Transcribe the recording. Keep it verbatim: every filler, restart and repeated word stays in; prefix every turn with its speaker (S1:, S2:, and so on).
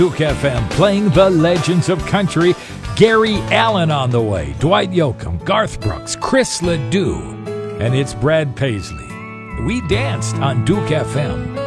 S1: Duke F M playing the legends of country. Gary Allen on the way, Dwight Yoakam, Garth Brooks, Chris Ledoux, and it's Brad Paisley. We danced on Duke F M.